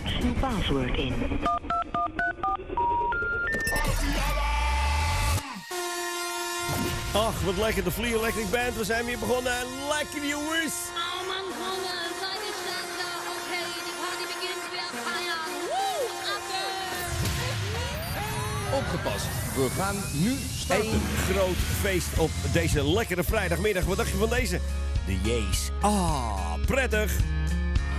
Toets uw paswoord in. Ach, wat lekker, de Flea Electric Band. We zijn weer begonnen. Lekker jongens. Oh man, mannen, seid ihr stark? Okay, die Party begint, wir feiern. Woo, After! Opgepast, we gaan nu starten. Eén groot feest op deze lekkere vrijdagmiddag. Wat dacht je van deze? De J's. Ah, prettig.